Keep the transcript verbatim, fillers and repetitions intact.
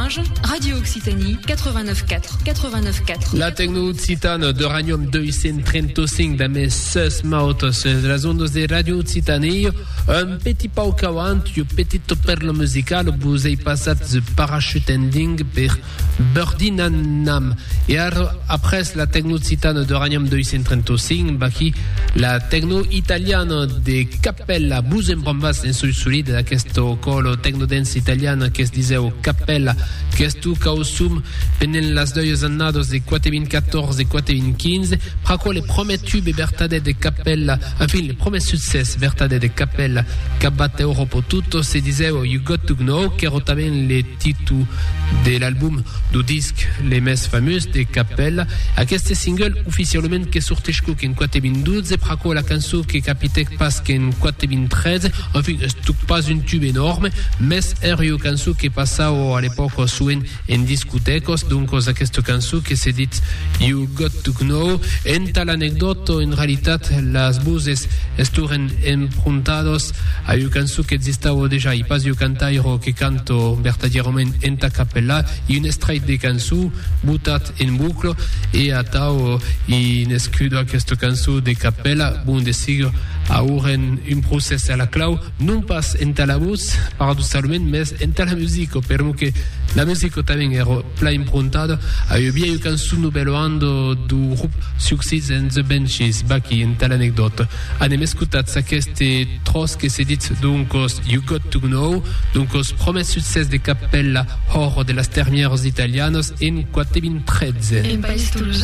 Comminges, Radio Occitanie, quatre-vingt-neuf quatre, quatre-vingt-neuf quatre. La techno occitane de Radium duecento trentacinc de mes ses mautos de las ondas de Radio Occitanie. Un petit pau cavant, un petit perle musical, vous avez passé The Parachute Ending per Birdinanam. Et après la techno occitane de Radium duecento trentacinc, baki la techno italiana de Cappella, Busem Bombas en sui solide da questo colo techno dance italiana che si dice Cappella, che stu causum penen las deux annados de quatre-vingt-quatorze et quatre-vingt-quinze, praco les premiers tubes vertade de Cappella, enfin les premiers succès vertade de Cappella che batte Europa tutto, si dice You Got to Know, che ero tamen le titu dell'album du disc les mes fameux de Cappella. A questo single ufficialmente che sortisco che in quatre-vingt-douze, praco la canzone che capite pas che in quatre-vingt-treize, enfin c'est pas un tube énorme, mais era une canzone che passavo à l'époque suen en discotecos, donc a questa canzone che si dit You Got to Know. En tal anecdoto, en realidad las voces esturen empruntados a una canzone che esistava déjà, y pas io cantairo che canto verdaderamente en ta cappella, y un extrait de canzone butat en buclo, e a tao in escudo a questa canzone de cappella, bon de siglo a uren un process a la clau, non pas en ta la voz, paradossalmente, mais en ta la musica, permo che la musica también era pla improntada a eu bien une canzone novelando du groupe Success and the Benches, baki en tal anecdote. Anem escutat sa queste tros che si dit donc You Got to Know, donc os promet succès de Cappella hors de las termières italianos en quatre-vingt-treize.